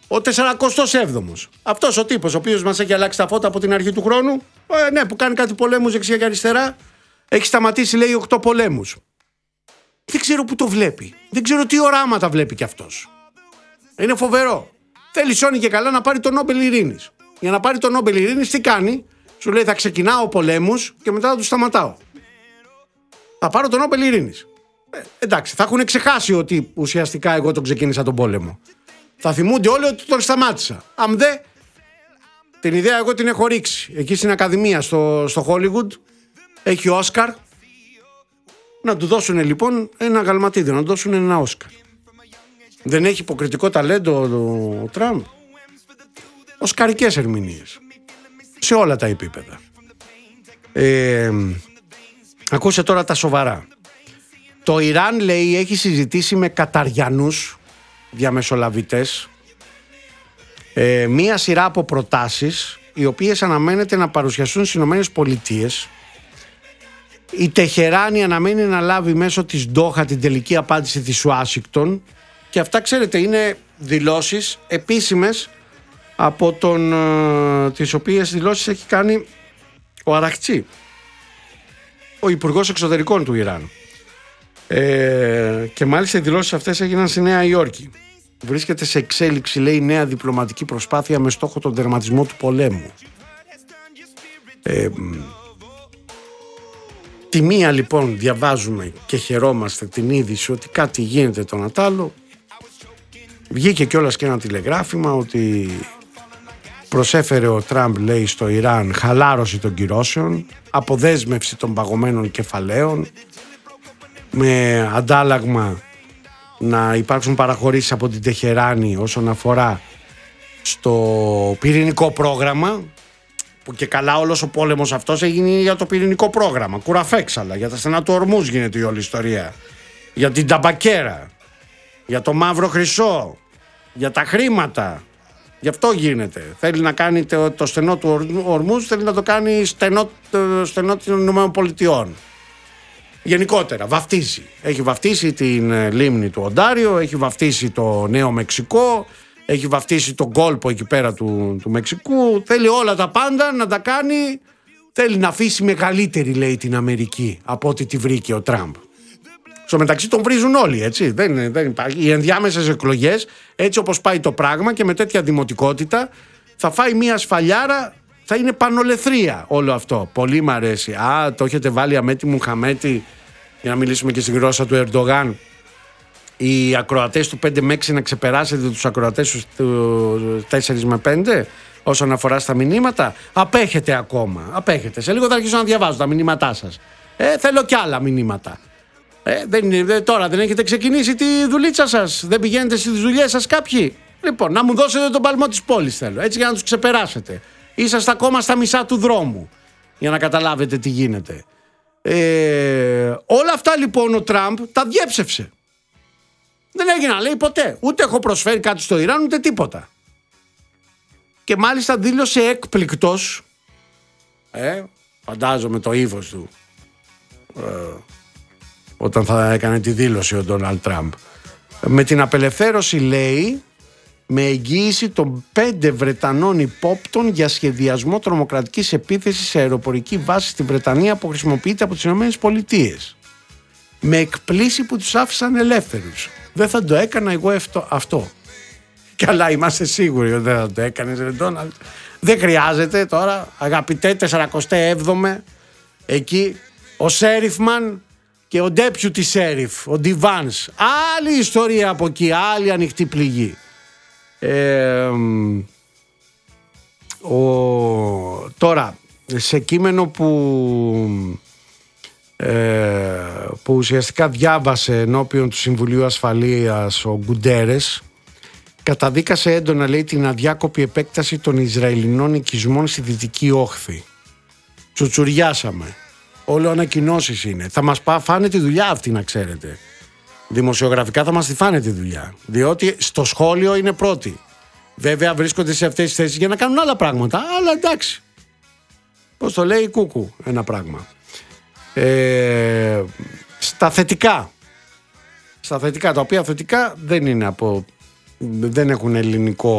Ο 47ος. Αυτός ο τύπος, ο οποίος μας έχει αλλάξει τα φώτα από την αρχή του χρόνου. Ναι, που κάνει κάτι πολέμους δεξιά και αριστερά. Έχει σταματήσει, λέει, 8 πολέμους. Δεν ξέρω που το βλέπει. Δεν ξέρω τι οράματα βλέπει κι αυτός. Είναι φοβερό. Θέλει σώνει και καλά να πάρει τον Νόμπελ Ειρήνης. Για να πάρει τον Νόμπελ Ειρήνης, τι κάνει? Σου λέει, θα ξεκινάω πολέμους και μετά θα τους σταματάω. Θα πάρω τον Νόμπελ Ειρήνης. Εντάξει, θα έχουν ξεχάσει ότι ουσιαστικά εγώ τον ξεκίνησα τον πόλεμο. Θα θυμούνται όλοι ότι τον σταμάτησα. Αν δε, την ιδέα εγώ την έχω ρίξει. Εκεί στην Ακαδημία στο Hollywood έχει Όσκαρ. Να του δώσουν λοιπόν ένα γαλματίδιο, να του δώσουν ένα Όσκαρ. Δεν έχει υποκριτικό ταλέντο ο Τραμπ? Οσκαρικές ερμηνείες σε όλα τα επίπεδα. Ακούσε τώρα τα σοβαρά. Το Ιράν, λέει, έχει συζητήσει με καταριανούς διαμεσολαβητές μία σειρά από προτάσεις, οι οποίες αναμένεται να παρουσιαστούν στις ΗΠΑ. Η Τεχεράνη αναμένει να λάβει μέσω της Ντόχα την τελική απάντηση της Ουάσιγκτον, και αυτά, ξέρετε, είναι δηλώσεις επίσημες από τις οποίες δηλώσεις έχει κάνει ο Αραχτσί, ο Υπουργός Εξωτερικών του Ιράν. Και μάλιστα οι δηλώσεις αυτές έγιναν στη Νέα Υόρκη. Βρίσκεται σε εξέλιξη, λέει, νέα διπλωματική προσπάθεια με στόχο τον τερματισμό του πολέμου. Τη μία λοιπόν διαβάζουμε και χαιρόμαστε την είδηση ότι κάτι γίνεται τον Ατάλο. Βγήκε κιόλας και ένα τηλεγράφημα ότι προσέφερε ο Τραμπ, λέει, στο Ιράν χαλάρωση των κυρώσεων, αποδέσμευση των παγωμένων κεφαλαίων, με αντάλλαγμα να υπάρξουν παραχωρήσεις από την Τεχεράνη όσον αφορά στο πυρηνικό πρόγραμμα, που και καλά όλος ο πόλεμος αυτός έγινε για το πυρηνικό πρόγραμμα. Κουραφέξαλα, για τα στενά του Ορμούζ γίνεται η όλη ιστορία. Για την ταμπακέρα, για το μαύρο χρυσό, για τα χρήματα. Γι' αυτό γίνεται. Θέλει να κάνει το στενό του Ορμούζ, θέλει να το κάνει στενό των ΗΠΑ. Γενικότερα βαφτίζει. Έχει βαφτίσει την λίμνη του Οντάριο, έχει βαφτίσει το Νέο Μεξικό, έχει βαφτίσει τον κόλπο εκεί πέρα του Μεξικού. Θέλει όλα τα πάντα να τα κάνει. Θέλει να αφήσει μεγαλύτερη, λέει, την Αμερική από ό,τι τη βρήκε ο Τραμπ. Στο μεταξύ τον βρίζουν όλοι, έτσι. Δεν υπάρχει. Οι ενδιάμεσες εκλογές, έτσι όπως πάει το πράγμα και με τέτοια δημοτικότητα, θα φάει μια σφαλιάρα. Θα είναι πανολεθρία όλο αυτό. Πολύ μ' αρέσει. Το έχετε βάλει Αμέτη Μουχαμέτη, για να μιλήσουμε και στη γλώσσα του Ερντογάν. Οι ακροατές του 5 με 6 να ξεπεράσετε τους ακροατές του 4 με 5 όσον αφορά στα μηνύματα. Απέχετε ακόμα. Απέχετε. Σε λίγο θα αρχίσω να διαβάζω τα μηνύματά σας. Θέλω κι άλλα μηνύματα. Τώρα δεν έχετε ξεκινήσει τη δουλίτσα σας? Δεν πηγαίνετε στις δουλειές σας κάποιοι? Λοιπόν, να μου δώσετε τον παλμό της πόλης θέλω. Έτσι για να τους ξεπεράσετε. Είσαστε ακόμα στα μισά του δρόμου για να καταλάβετε τι γίνεται. Όλα αυτά λοιπόν ο Τραμπ τα διέψευσε. Δεν έγινα, λέει, ποτέ. Ούτε έχω προσφέρει κάτι στο Ιράν ούτε τίποτα. Και μάλιστα δήλωσε έκπληκτος, φαντάζομαι το ύφος του, όταν θα έκανε τη δήλωση ο Ντόναλντ Τραμπ, με την απελευθέρωση, λέει, με εγγύηση των 5 Βρετανών υπόπτων για σχεδιασμό τρομοκρατικής επίθεσης σε αεροπορική βάση στη Βρετανία που χρησιμοποιείται από τις ΗΠΑ. Με εκπλήσει που τους άφησαν ελεύθερους. Δεν θα το έκανα εγώ αυτό. Καλά, είμαστε σίγουροι ότι δεν θα το έκανες, ρε Ντόναλντ. Δεν χρειάζεται τώρα, αγαπητέ 47με, εκεί ο Σέριφμαν και ο Deputy Sheriff, ο Ντιβάνς. Άλλη ιστορία από εκεί, άλλη ανοιχτή πληγή. Τώρα, σε κείμενο που ουσιαστικά διάβασε ενώπιον του Συμβουλίου Ασφαλείας ο Γκουντέρες, καταδίκασε έντονα, λέει, την αδιάκοπη επέκταση των Ισραηλινών οικισμών στη Δυτική Όχθη. Τσουτσουριάσαμε. Όλο ανακοινώσεις είναι. Θα μας φάνε τη δουλειά αυτή, να ξέρετε. Δημοσιογραφικά θα μας τη φάνε τη δουλειά. Διότι στο σχόλιο είναι πρώτοι. Βέβαια βρίσκονται σε αυτές τις θέσεις για να κάνουν άλλα πράγματα. Αλλά εντάξει. Πώς το λέει, κούκου ένα πράγμα. Στα θετικά. Στα θετικά, τα οποία θετικά δεν είναι δεν έχουν ελληνικό